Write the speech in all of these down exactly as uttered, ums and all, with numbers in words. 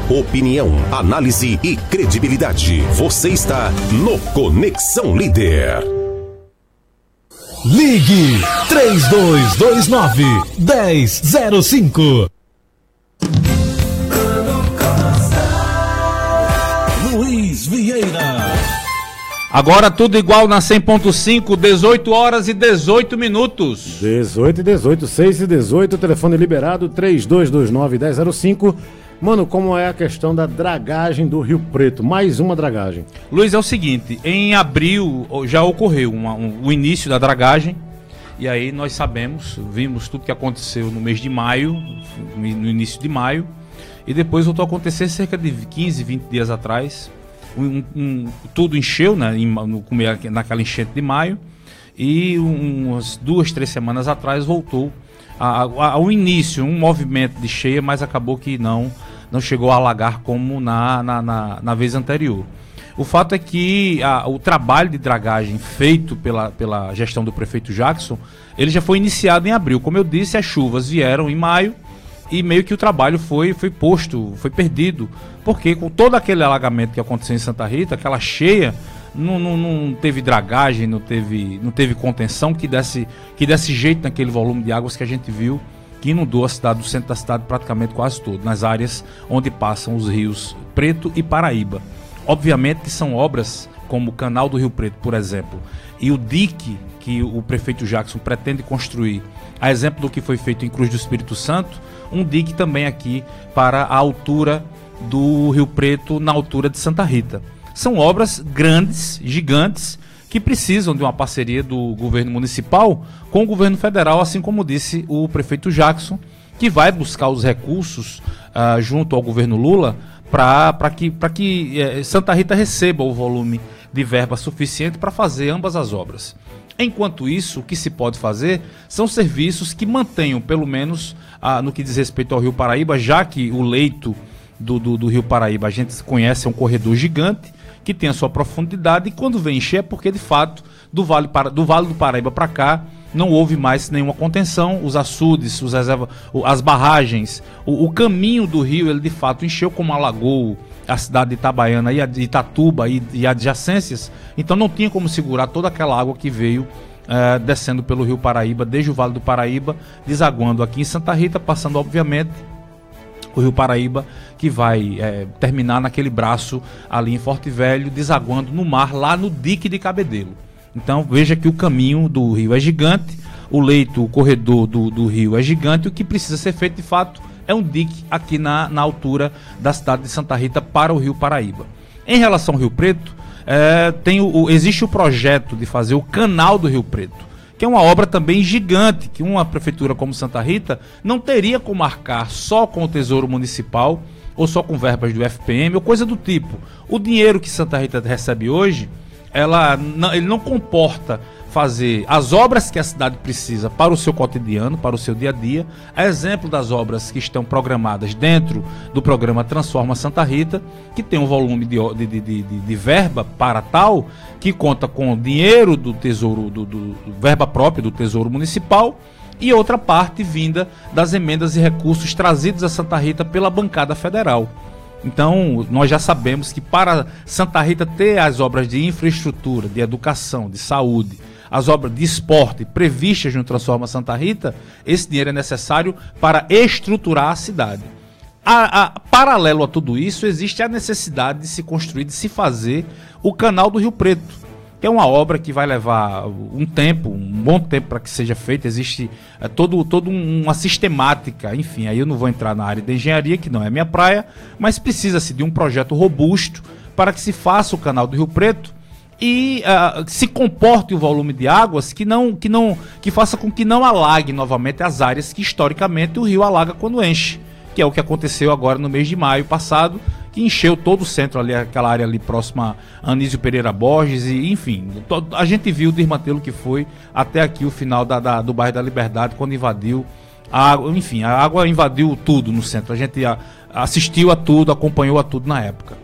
Opinião, análise e credibilidade. Você está no Conexão Líder. Ligue três dois dois nove, um zero zero cinco. Luiz Vieira. Agora tudo igual na cem ponto cinco, dezoito horas e dezoito minutos. dezoito e dezoito, seis e dezoito, telefone liberado três dois dois nove, um zero zero cinco. Mano, como é a questão da dragagem do Rio Preto? Mais uma dragagem. Luiz, é o seguinte, em abril já ocorreu uma, um, o início da dragagem, e aí nós sabemos, vimos tudo que aconteceu no mês de maio, no início de maio, e depois voltou a acontecer cerca de quinze, vinte dias atrás. Um, um, tudo encheu, né, em, no, naquela enchente de maio, e um, umas duas, três semanas atrás voltou a, a, ao início um movimento de cheia, mas acabou que não, não chegou a alagar como na, na, na, na vez anterior. O fato é que a, o trabalho de dragagem feito pela, pela gestão do prefeito Jackson, ele já foi iniciado em abril. Como eu disse, as chuvas vieram em maio, e meio que o trabalho foi, foi posto, foi perdido, porque com todo aquele alagamento que aconteceu em Santa Rita, aquela cheia, não, não, não teve dragagem, não teve, não teve contenção que desse, que desse jeito naquele volume de águas que a gente viu, que inundou a cidade, o centro da cidade praticamente quase todo, nas áreas onde passam os rios Preto e Paraíba. Obviamente que são obras como o Canal do Rio Preto, por exemplo, e o dique que o prefeito Jackson pretende construir, a exemplo do que foi feito em Cruz do Espírito Santo, um dique também aqui para a altura do Rio Preto, na altura de Santa Rita. São obras grandes, gigantes, que precisam de uma parceria do governo municipal com o governo federal, assim como disse o prefeito Jackson, que vai buscar os recursos uh, junto ao governo Lula para que, pra que eh, Santa Rita receba o volume de verba suficiente para fazer ambas as obras. Enquanto isso, o que se pode fazer são serviços que mantenham, pelo menos ah, no que diz respeito ao Rio Paraíba, já que o leito do, do, do Rio Paraíba a gente conhece, é um corredor gigante, que tem a sua profundidade, e quando vem encher é porque, de fato, do Vale, para, do, vale do Paraíba para cá, não houve mais nenhuma contenção, os açudes, os reserva, as barragens, o, o caminho do rio, ele de fato encheu, como alagou a cidade de Itabaiana e a de Itatuba e, e adjacências, então não tinha como segurar toda aquela água que veio eh, descendo pelo Rio Paraíba, desde o Vale do Paraíba, desaguando aqui em Santa Rita, passando obviamente o Rio Paraíba, que vai eh, terminar naquele braço ali em Forte Velho, desaguando no mar, lá no dique de Cabedelo. Então veja que o caminho do rio é gigante, o leito, o corredor do, do rio é gigante, o que precisa ser feito de fato é um dique aqui na, na altura da cidade de Santa Rita para o Rio Paraíba. Em relação ao Rio Preto, é, tem o, existe o projeto de fazer o Canal do Rio Preto, que é uma obra também gigante, que uma prefeitura como Santa Rita não teria como arcar só com o Tesouro Municipal, ou só com verbas do F P M, ou coisa do tipo. O dinheiro que Santa Rita recebe hoje, ela, não, ele não comporta fazer as obras que a cidade precisa para o seu cotidiano, para o seu dia a dia, a exemplo das obras que estão programadas dentro do programa Transforma Santa Rita, que tem um volume de, de, de, de, de verba para tal, que conta com dinheiro do Tesouro, do, do, do verba própria do Tesouro Municipal, e outra parte vinda das emendas e recursos trazidos a Santa Rita pela bancada federal. Então, nós já sabemos que para Santa Rita ter as obras de infraestrutura, de educação, de saúde, as obras de esporte previstas no Transforma Santa Rita, esse dinheiro é necessário para estruturar a cidade. A, a, paralelo a tudo isso, existe a necessidade de se construir, de se fazer o Canal do Rio Preto, que é uma obra que vai levar um tempo, um bom tempo para que seja feita. Existe é, todo, todo um, uma sistemática, enfim, aí eu não vou entrar na área da engenharia, que não é minha praia, mas precisa-se de um projeto robusto para que se faça o Canal do Rio Preto e uh, se comporte o volume de águas que não, que não, que faça com que não alague novamente as áreas que historicamente o rio alaga quando enche, que é o que aconteceu agora no mês de maio passado, que encheu todo o centro ali, aquela área ali próxima a Anísio Pereira Borges, e enfim, a gente viu o desmantelo que foi até aqui o final da, da, do bairro da Liberdade, quando invadiu a água, enfim, a água invadiu tudo no centro, a gente a, assistiu a tudo, acompanhou a tudo na época.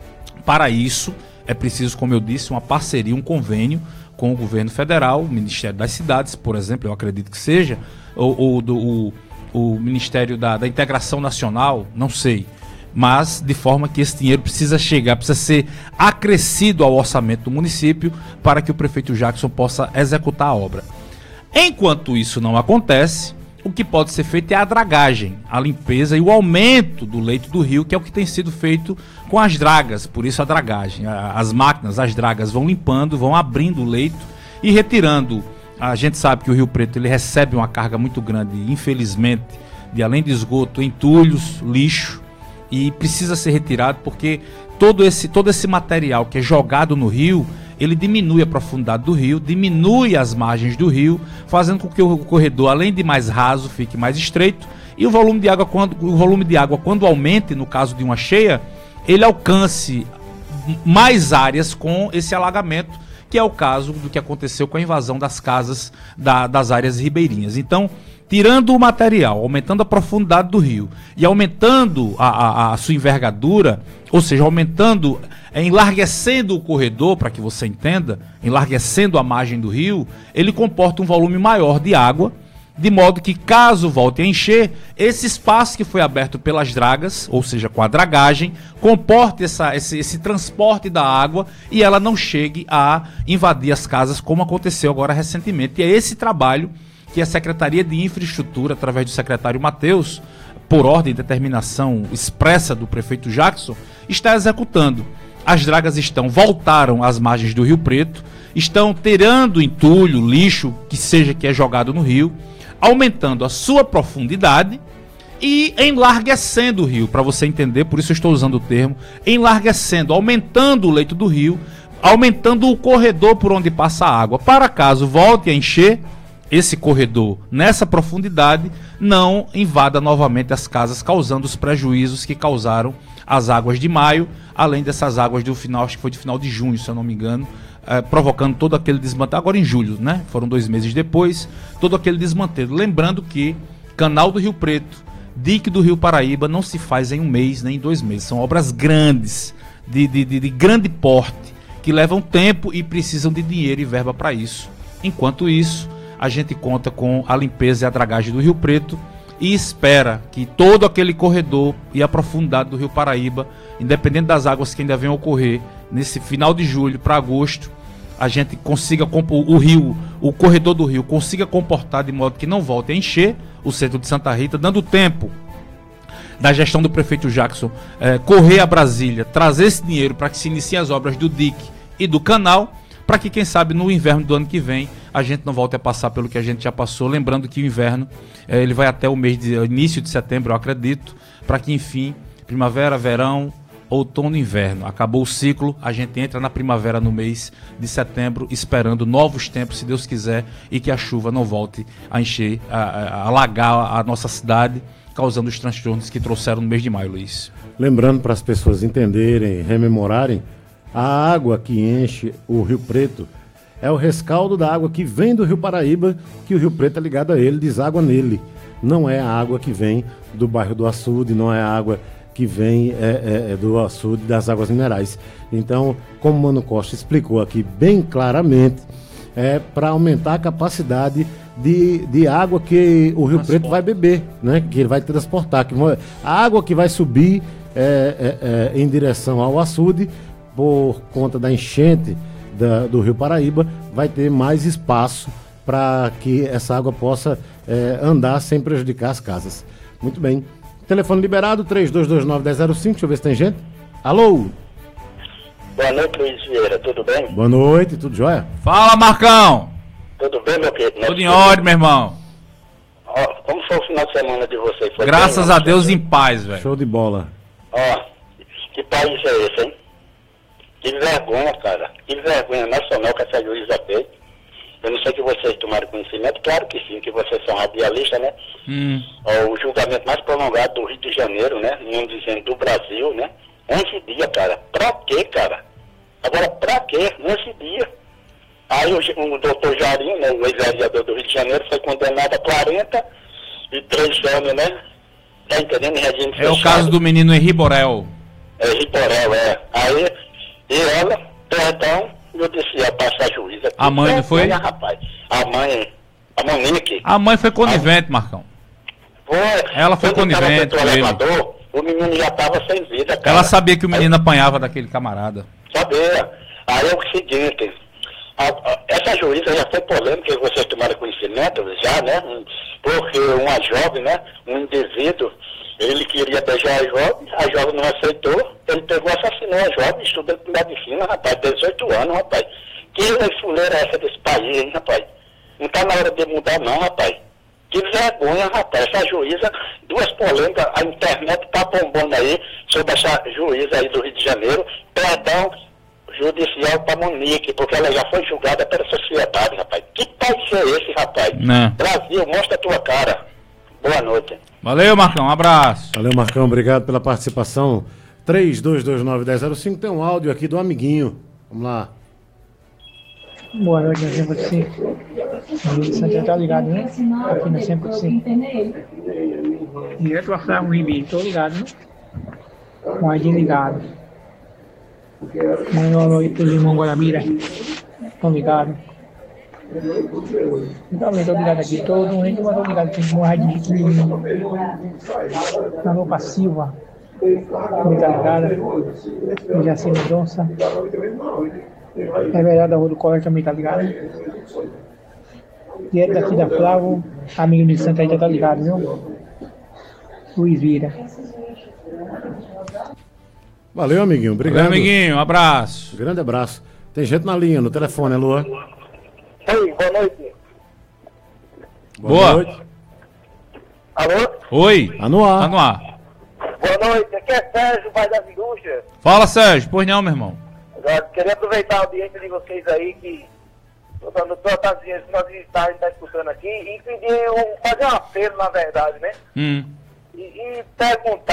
Para isso, é preciso, como eu disse, uma parceria, um convênio com o governo federal, o Ministério das Cidades, por exemplo, eu acredito que seja, ou, ou do, o, o Ministério da, da Integração Nacional, não sei, mas de forma que esse dinheiro precisa chegar, precisa ser acrescido ao orçamento do município para que o prefeito Jackson possa executar a obra. Enquanto isso não acontece, o que pode ser feito é a dragagem, a limpeza e o aumento do leito do rio, que é o que tem sido feito com as dragas, por isso a dragagem. As máquinas, as dragas vão limpando, vão abrindo o leito e retirando. A gente sabe que o Rio Preto ele recebe uma carga muito grande, infelizmente, de além de esgoto, entulhos, lixo, e precisa ser retirado porque todo esse, todo esse material que é jogado no rio, ele diminui a profundidade do rio, diminui as margens do rio, fazendo com que o corredor, além de mais raso, fique mais estreito, e o volume de água, quando, o volume de água, quando aumente, no caso de uma cheia, ele alcance mais áreas com esse alagamento, que é o caso do que aconteceu com a invasão das casas da, das áreas ribeirinhas. Então, tirando o material, aumentando a profundidade do rio e aumentando a, a, a sua envergadura, ou seja, aumentando, enlarguecendo o corredor, para que você entenda, enlarguecendo a margem do rio, ele comporta um volume maior de água, de modo que, caso volte a encher, esse espaço que foi aberto pelas dragas, ou seja, com a dragagem, comporte essa, esse, esse transporte da água e ela não chegue a invadir as casas, como aconteceu agora recentemente. E é esse trabalho que a Secretaria de Infraestrutura, através do secretário Matheus, por ordem e determinação expressa do prefeito Jackson, está executando. As dragas estão, voltaram às margens do Rio Preto, estão tirando entulho, lixo, que seja que é jogado no rio, aumentando a sua profundidade e enlarguecendo o rio, para você entender, por isso eu estou usando o termo, enlarguecendo, aumentando o leito do rio, aumentando o corredor por onde passa a água, para caso volte a encher, esse corredor nessa profundidade não invada novamente as casas, causando os prejuízos que causaram as águas de maio, além dessas águas do final, acho que foi de final de junho, se eu não me engano, eh, provocando todo aquele desmantelo, agora em julho, né? Foram dois meses depois, todo aquele desmantelo. Lembrando que Canal do Rio Preto, dique do Rio Paraíba não se faz em um mês, nem em dois meses. São obras grandes, de, de, de, de grande porte, que levam tempo e precisam de dinheiro e verba para isso. Enquanto isso, a gente conta com a limpeza e a dragagem do Rio Preto e espera que todo aquele corredor e a profundidade do Rio Paraíba, independente das águas que ainda venham ocorrer nesse final de julho para agosto, a gente consiga, o rio, o corredor do rio consiga comportar de modo que não volte a encher o centro de Santa Rita, dando tempo da gestão do prefeito Jackson eh, correr a Brasília, trazer esse dinheiro para que se iniciem as obras do dique e do canal, para que, quem sabe, no inverno do ano que vem, a gente não volte a passar pelo que a gente já passou. Lembrando que o inverno, eh, ele vai até o mês de início de setembro, eu acredito, para que, enfim, primavera, verão, outono e inverno. Acabou o ciclo, a gente entra na primavera no mês de setembro, esperando novos tempos, se Deus quiser, e que a chuva não volte a encher, a, a, a alagar a nossa cidade, causando os transtornos que trouxeram no mês de maio, Luiz. Lembrando para as pessoas entenderem, rememorarem, a água que enche o Rio Preto é o rescaldo da água que vem do Rio Paraíba, que o Rio Preto é ligado a ele, deságua nele. Não é a água que vem do bairro do Açude, não é a água que vem é, é, do açude das águas minerais. Então, como o Mano Costa explicou aqui bem claramente, é para aumentar a capacidade de, de água que o Rio Preto vai beber, né? Que ele vai transportar. Que a água que vai subir é, é, é, em direção ao açude, por conta da enchente da, do Rio Paraíba, vai ter mais espaço para que essa água possa é, andar sem prejudicar as casas. Muito bem. Telefone liberado, três dois dois nove, um zero zero cinco. Deixa eu ver se tem gente. Alô? Boa noite, Luiz Vieira. Tudo bem? Boa noite, tudo jóia? Fala, Marcão! Tudo bem, meu querido? Tudo em ordem, meu irmão. Ó, como foi o final de semana de vocês? Foi Graças bem, a Deus, em paz, velho. Show de bola. Ó, que país é esse, hein? Que vergonha, cara. Que vergonha nacional que essa juíza fez. Eu não sei que vocês tomaram conhecimento. Claro que sim, que vocês são radialistas, né? Hum. Ó, o julgamento mais prolongado do Rio de Janeiro, né? Não dizendo do Brasil, né? onze dias, cara. Pra quê, cara? Agora, pra quê? onze dias. Aí o, o doutor Jarinho, né? O ex-vereador do Rio de Janeiro, foi condenado a quarenta e três anos, né? Tá entendendo? Em regime É o fechado. caso do menino Henri Borel. É, Riporel, é. Aí, e ela, perdão, eu disse, ia passar a juíza. A mãe, não foi? Olha, rapaz, a mãe, a Monique. A mãe foi conivente, Marcão. Foi. Ela foi Quando eu tava conivente dentro do com ele. elevador, o O menino já estava sem vida, cara. Ela sabia que o menino apanhava daquele camarada. Sabia. Aí é o seguinte, a, a, essa juíza já foi polêmica, que vocês tomaram conhecimento já, né? Porque uma jovem, né? Um indivíduo, ele queria beijar a jovem, a jovem não aceitou, ele pegou e assassinou a jovem, estudando medicina, rapaz, dezoito anos, rapaz. Que fuleira é essa desse país, hein, rapaz? Não tá na hora de mudar não, rapaz. Que vergonha, rapaz. Essa juíza, duas polêmicas, a internet tá bombando aí sobre essa juíza aí do Rio de Janeiro. Perdão judicial para Monique, porque ela já foi julgada pela sociedade, rapaz. Que país é esse, rapaz? Não. Brasil, mostra a tua cara. Boa noite. Valeu, Marcão. Um abraço. Valeu, Marcão. Obrigado pela participação. três dois dois nove, um zero zero cinco. Tem um áudio aqui do amiguinho. Vamos lá. Boa noite, meu irmão. Você Santos tá ligado, né? Aqui no cem por cento. Direto pra Flávio Ribeiro, tô ligado, né? Mais ligado. Manda uma noite pro irmão Guarabira. Tô ligado. Eu também tô ligado aqui. Tô doente, mas tô ligado. Tem uma rádio de na Loupa Silva. Tô ligado. Eu já sei Mendonça. É verdade, a Rua do Colégio também tá ligado. Direto daqui da Flávio, amigo de Santa Rita tá ligado, viu? Luiz Vira. Valeu, amiguinho. Obrigado. Valeu, amiguinho. Um abraço. Grande abraço. Tem gente na linha, no telefone, alô? Oi, boa noite. Boa, Boa. noite. Alô? Oi. Tá no ar. Tá no ar. Boa noite, aqui é Sérgio, pai das indústrias. Fala, Sérgio. Pois não, meu irmão. Eu queria aproveitar a audiência de vocês aí, que todas as audiências que nós está tá escutando aqui, e pedir um, fazer um apelo, na verdade, né? Hum. E, e perguntar.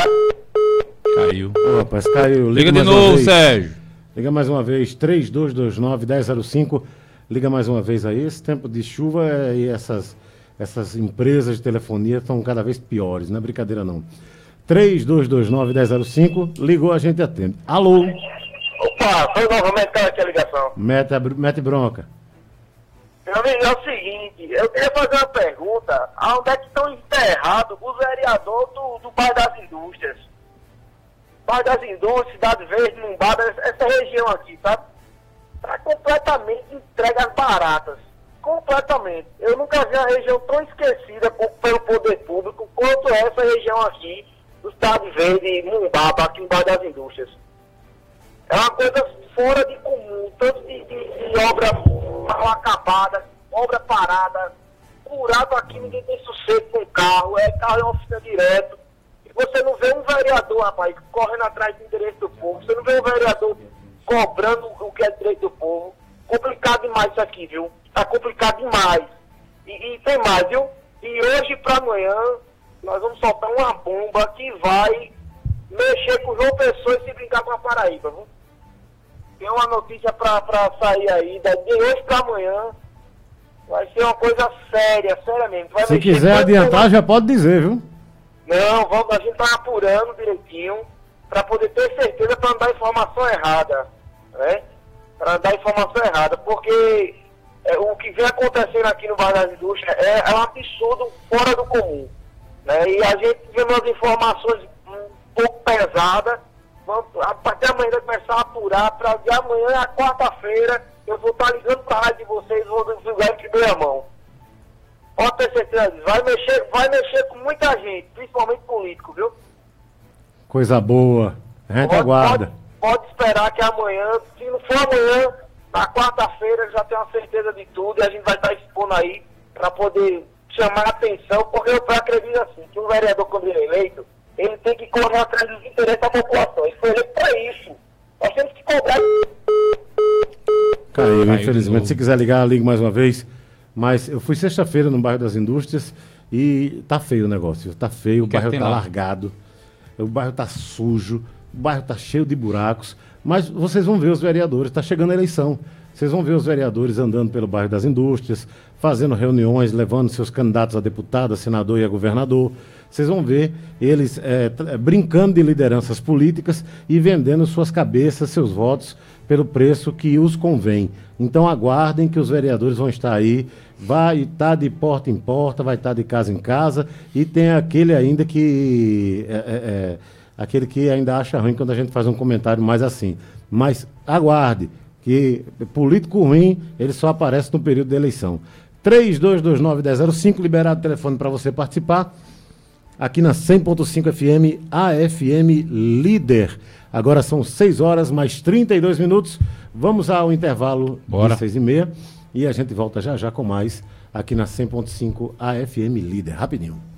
Caiu. Ô, rapaz, caiu. Liga de mais uma novo, vez. Sérgio. Liga mais uma vez, três dois dois nove, um zero zero cinco. Liga mais uma vez aí. Esse tempo de chuva é, e essas, essas empresas de telefonia estão cada vez piores, não é brincadeira não. três dois dois nove, um zero zero cinco. Ligou, a gente atende. Alô? Opa, foi novamente aqui a ligação. Mete, a br- mete bronca. Meu amigo, é o seguinte, eu queria fazer uma pergunta. Aonde é que estão enterrados os vereadores do, do bairro das Indústrias? Bairro das Indústrias, Cidade Verde, Mumbada, essa região aqui, sabe? Está completamente entregue às baratas. Completamente. Eu nunca vi uma região tão esquecida por, pelo poder público quanto essa região aqui, do Cidade Verde e Mumbaba, aqui no bairro das Indústrias. É uma coisa fora de comum, tanto de, de, de obra mal acabada, obra parada, buraco aqui, ninguém tem sossego com carro, é carro em oficina direto. E você não vê um vereador, rapaz, correndo atrás do interesse do povo, você não vê um vereador cobrando o que é direito do povo. Complicado demais isso aqui, viu? Tá complicado demais. E, e tem mais, viu? E hoje pra amanhã, nós vamos soltar uma bomba que vai mexer com o João Pessoa e se brincar com a Paraíba, viu? Tem uma notícia pra, pra sair aí, de hoje pra amanhã, vai ser uma coisa séria, séria mesmo. Vai Se mexer quiser tanto adiantar, com- já pode dizer, viu? Não, vamos, a gente tá apurando direitinho, pra poder ter certeza pra não dar informação errada, né? Pra não dar informação errada, porque é, o que vem acontecendo aqui no bairro das Indústrias é, é um absurdo fora do comum, né? E a gente vê umas informações um pouco pesadas. Vamos, a partir de amanhã vai começar a apurar, para de amanhã a quarta-feira eu vou estar ligando para a rádio de vocês, vou divulgar em primeira mão. Pode ter certeza disso. Vai mexer, vai mexer com muita gente, principalmente político, viu? Coisa boa. A gente Pode, aguarda. pode, pode esperar que amanhã, se não for amanhã, na quarta-feira já tenho a certeza de tudo e a gente vai estar expondo aí para poder chamar a atenção, porque eu acredito assim, que um vereador quando ele é eleito, ele tem que correr atrás dos interesses da população. Ele foi eleito para isso. Nós temos que cobrar. Caiu, Caiu infelizmente. de novo. Se quiser ligar, ligue mais uma vez. Mas eu fui sexta-feira no bairro das Indústrias e tá feio o negócio. Tá feio, o que é bairro que tá tem lá? largado, o bairro tá sujo, o bairro tá cheio de buracos. Mas vocês vão ver os vereadores, tá chegando a eleição. Vocês vão ver os vereadores andando pelo bairro das Indústrias, fazendo reuniões, levando seus candidatos a deputado, a senador e a governador. Vocês vão ver eles é, tra- brincando de lideranças políticas e vendendo suas cabeças, seus votos, pelo preço que os convém. Então aguardem que os vereadores vão estar aí, vai estar de porta em porta, vai estar de casa em casa, e tem aquele ainda que é, é, é, aquele que ainda acha ruim quando a gente faz um comentário mais assim. Mas aguarde, que político ruim, ele só aparece no período de eleição. três dois dois nove, um zero zero cinco, liberado o telefone para você participar. Aqui na cem ponto cinco F M, A F M Líder. Agora são seis horas mais trinta e dois minutos. Vamos ao intervalo Bora. de seis e meia. E a gente volta já já com mais aqui na cem ponto cinco A F M Líder. Rapidinho.